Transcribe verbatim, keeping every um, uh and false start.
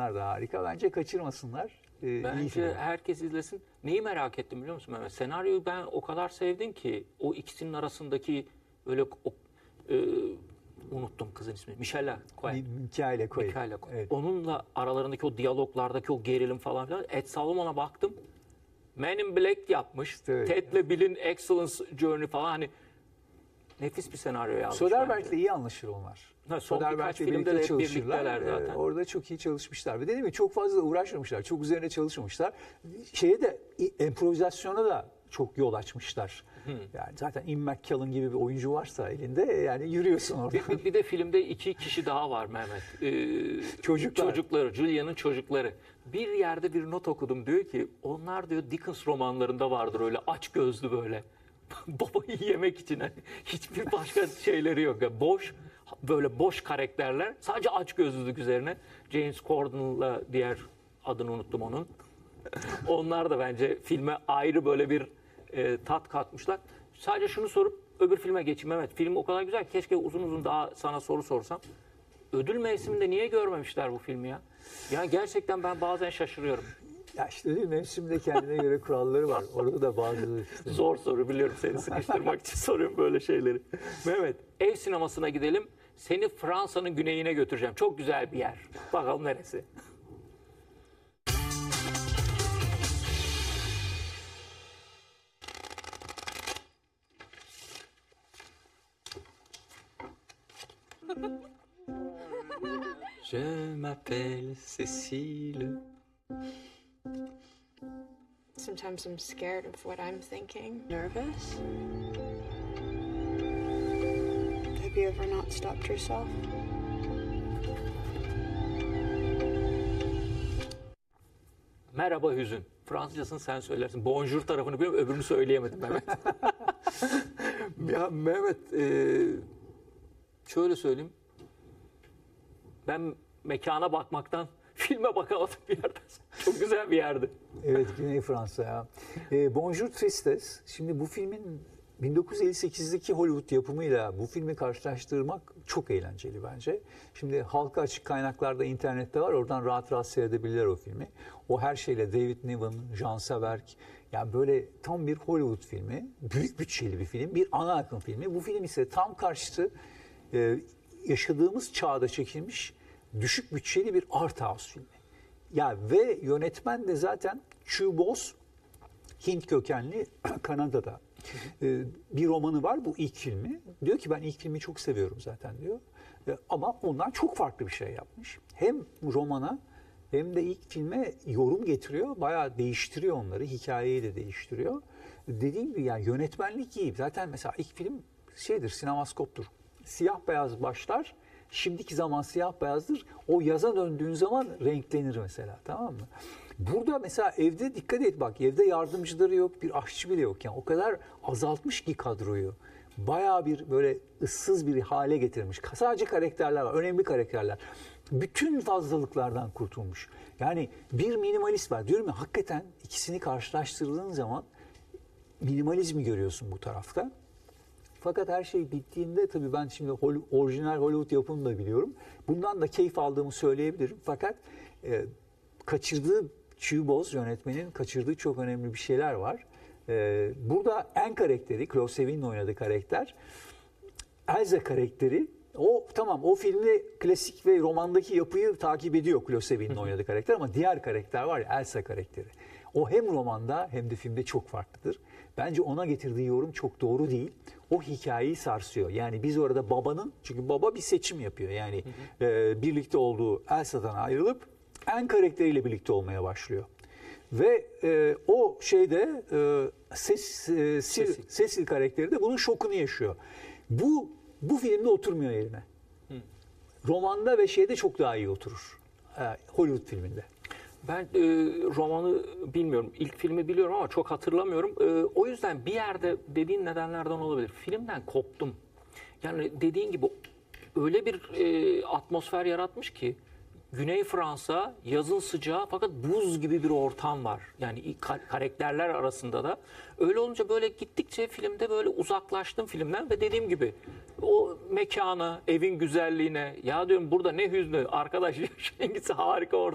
Onlar da harika. Bence kaçırmasınlar. Ee, iyi Bence film. herkes izlesin. Neyi merak ettim biliyor musun Mehmet? Senaryoyu ben o kadar sevdim ki o ikisinin arasındaki öyle o, e, unuttum kızın ismi. Michelle Cohen. Mikaele Cohen. Michelle Cohen. Evet. Onunla aralarındaki o diyaloglardaki o gerilim falan filan. Ed Salomon'a baktım. Men in Black yapmış. İşte evet. Ted'le Bill'in Excellence Journey falan hani nefis bir senaryo yazmış. Soderbergh'le iyi anlaşır onlar. Ha, son Soderbergh'le birkaç filmde birlikte de hep çalışırlar. birlikteler zaten. Ee, orada çok iyi çalışmışlar. Ve dediğim gibi çok fazla uğraşmamışlar. Çok üzerine çalışmamışlar. Şeye de improvizasyona da çok yol açmışlar. Hmm. Yani zaten Ian McKellen gibi bir oyuncu varsa elinde yani yürüyorsun orada. Bir, bir de filmde iki kişi daha var Mehmet. Ee, Çocuklar. Çocukları, Julia'nın çocukları. Bir yerde bir not okudum diyor ki onlar diyor Dickens romanlarında vardır öyle aç gözlü böyle. Babayı yemek için hani hiçbir başka şeyleri yok. Yani boş böyle boş karakterler. Sadece aç gözlülük üzerine. James Corden'la diğer adını unuttum onun. Onlar da bence filme ayrı böyle bir e, tat katmışlar. Sadece şunu sorup öbür filme geçeyim. Evet, film o kadar güzel. Keşke uzun uzun daha sana soru sorsam. Ödül mevsiminde niye görmemişler bu filmi ya? Ya gerçekten ben bazen şaşırıyorum. Ya işte ödül mevsiminde kendine göre kuralları var. Orada da bazı... Işte. Zor soru biliyorum, seni sıkıştırmak için soruyorum böyle şeyleri. Mehmet, ev sinemasına gidelim. Seni Fransa'nın güneyine götüreceğim. Çok güzel bir yer. Bakalım neresi? Je m'appelle Cécile. Sometimes I'm scared of what I'm thinking. Nervous? Have you ever not stopped yourself? Merhaba hüzün. Fransızcasını sen söylersin. Bonjour tarafını biliyorum, öbürünü söyleyemedim Mehmet. Ya Mehmet, e, şöyle söyleyeyim. Ben mekana bakmaktan filme bakamadım bir yerden. Çok güzel bir yerdi. Evet, Güney Fransa ya. E, Bonjour Tristesse. Şimdi bu filmin bin dokuz yüz elli sekizdeki Hollywood yapımıyla bu filmi karşılaştırmak çok eğlenceli bence. Şimdi halka açık kaynaklarda, internette var. Oradan rahat rahat seyredebilirler o filmi. O her şeyle David Niven, Jean Seberg. Yani böyle tam bir Hollywood filmi. Büyük bütçeli bir film. Bir ana akım filmi. Bu film ise tam karşıtı e, yaşadığımız çağda çekilmiş düşük bütçeli bir art house filmi. Ya ve yönetmen de zaten Chu Bos, Hint kökenli, Kanada'da. Ee, bir romanı var, bu ilk filmi. Diyor ki ben ilk filmi çok seviyorum zaten diyor. Ee, ama ondan çok farklı bir şey yapmış. Hem romana hem de ilk filme yorum getiriyor. Bayağı değiştiriyor onları. Hikayeyi de değiştiriyor. Dediğim gibi yani yönetmenlik iyi. Zaten mesela ilk film şeydir, sinemaskoptur. Siyah beyaz başlar. Şimdiki zaman siyah beyazdır. O yaza döndüğün zaman renklenir mesela, tamam mı? Burada mesela evde dikkat et bak, evde yardımcıları yok, bir aşçı bile yok. Yani o kadar azaltmış ki kadroyu. Bayağı bir böyle ıssız bir hale getirmiş. Sadece karakterler var, önemli karakterler. Bütün fazlalıklardan kurtulmuş. Yani bir minimalist var. Diyorum ya, hakikaten ikisini karşılaştırdığın zaman minimalizmi görüyorsun bu tarafta. Fakat her şey bittiğinde tabii ben şimdi orijinal Hollywood yapımını da biliyorum. Bundan da keyif aldığımı söyleyebilirim. Fakat e, kaçırdığı Chu Bos yönetmenin kaçırdığı çok önemli bir şeyler var. E, burada en karakteri, Chloe Sevigny'in oynadığı karakter, Elsa karakteri. O tamam, o filmde klasik ve romandaki yapıyı takip ediyor Chloe Sevigny'in oynadığı karakter, ama diğer karakter var ya, Elsa karakteri. O hem romanda hem de filmde çok farklıdır. Bence ona getirdiği yorum çok doğru değil. O hikayeyi sarsıyor. Yani biz orada babanın, çünkü baba bir seçim yapıyor. Yani hı hı. E, birlikte olduğu Elsa'dan ayrılıp en karakteriyle birlikte olmaya başlıyor. Ve e, o şeyde e, ses, e, Cecil. Cecil karakteri de bunun şokunu yaşıyor. Bu bu filmde oturmuyor yerine. Hı. Romanda ve şeyde çok daha iyi oturur. E, Hollywood filminde. Ben e, romanı bilmiyorum, ilk filmi biliyorum ama çok hatırlamıyorum. E, o yüzden bir yerde dediğin nedenlerden olabilir. Filmden koptum. Yani dediğin gibi öyle bir e, atmosfer yaratmış ki Güney Fransa, yazın sıcağı fakat buz gibi bir ortam var. Yani karakterler arasında da. Öyle olunca böyle gittikçe filmde böyle uzaklaştım filmden ve dediğim gibi o mekana, evin güzelliğine, ya diyorum burada ne hüznü arkadaş, Şengisi harika ortam.